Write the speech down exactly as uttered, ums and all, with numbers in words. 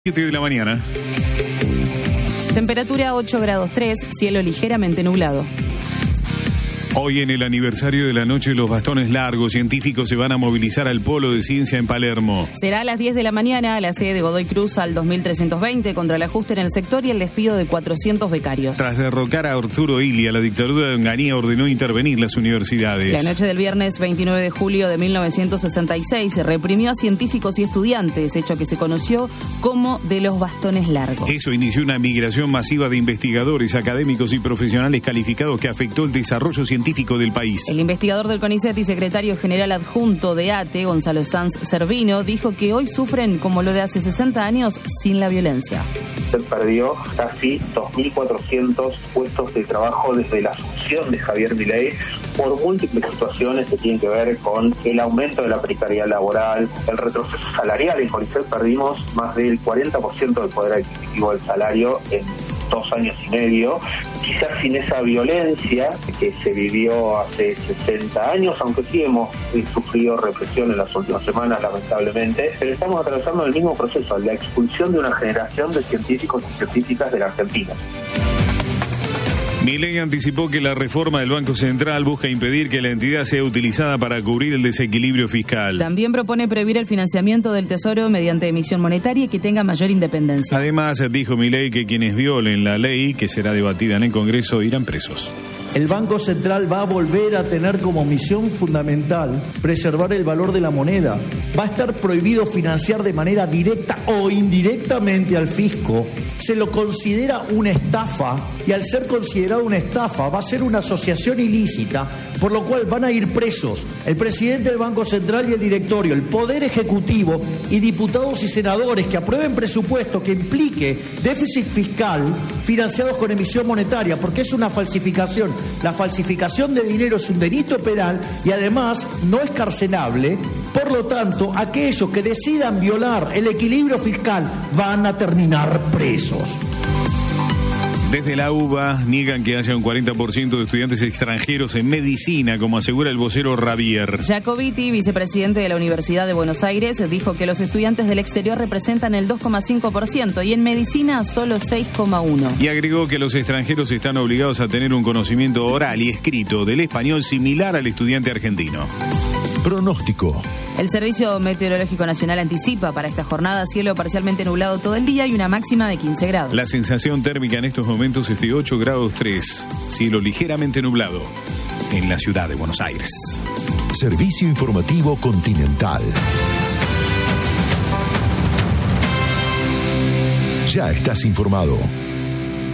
siete de la mañana. Temperatura ocho grados tres, cielo ligeramente nublado. Hoy en el aniversario de la Noche de los Bastones Largos, científicos se van a movilizar al Polo de Ciencia en Palermo. Será a las diez de la mañana a la sede de Godoy Cruz al dos mil trescientos veinte contra el ajuste en el sector y el despido de cuatrocientos becarios. Tras derrocar a Arturo Illia, la dictadura de Onganía ordenó intervenir las universidades. La noche del viernes veintinueve de julio de mil novecientos sesenta y seis se reprimió a científicos y estudiantes, hecho que se conoció como de los bastones largos. Eso inició una migración masiva de investigadores, académicos y profesionales calificados que afectó el desarrollo científico del país. El investigador del CONICET y secretario general adjunto de A T E, Gonzalo Sanz Cervino, dijo que hoy sufren como lo de hace sesenta años sin la violencia. Se perdió casi dos mil cuatrocientos puestos de trabajo desde la asunción de Javier Milei por múltiples situaciones que tienen que ver con el aumento de la precariedad laboral, el retroceso salarial. En CONICET perdimos más del cuarenta por ciento del poder adquisitivo del salario en dos años y medio, quizás sin esa violencia que se vivió hace sesenta años, aunque sí hemos sufrido represión en las últimas semanas, lamentablemente, pero estamos atravesando el mismo proceso, la expulsión de una generación de científicos y científicas de la Argentina. Milei anticipó que la reforma del Banco Central busca impedir que la entidad sea utilizada para cubrir el desequilibrio fiscal. También propone prohibir el financiamiento del Tesoro mediante emisión monetaria y que tenga mayor independencia. Además, dijo Milei que quienes violen la ley, que será debatida en el Congreso, irán presos. El Banco Central va a volver a tener como misión fundamental preservar el valor de la moneda. Va a estar prohibido financiar de manera directa o indirectamente al fisco. Se lo considera una estafa y al ser considerado una estafa va a ser una asociación ilícita, por lo cual van a ir presos el presidente del Banco Central y el directorio, el Poder Ejecutivo y diputados y senadores que aprueben presupuesto que implique déficit fiscal financiados con emisión monetaria, porque es una falsificación. La falsificación de dinero es un delito penal y además no es carcelable. Por lo tanto, aquellos que decidan violar el equilibrio fiscal van a terminar presos. Desde la U B A niegan que haya un cuarenta por ciento de estudiantes extranjeros en medicina, como asegura el vocero Ravier. Jacobiti, vicepresidente de la Universidad de Buenos Aires, dijo que los estudiantes del exterior representan el dos coma cinco por ciento y en medicina solo seis coma uno por ciento. Y agregó que los extranjeros están obligados a tener un conocimiento oral y escrito del español similar al estudiante argentino. Pronóstico. El Servicio Meteorológico Nacional anticipa para esta jornada cielo parcialmente nublado todo el día y una máxima de quince grados. La sensación térmica en estos momentos es de ocho grados tres, cielo ligeramente nublado en la ciudad de Buenos Aires. Servicio Informativo Continental. Ya estás informado.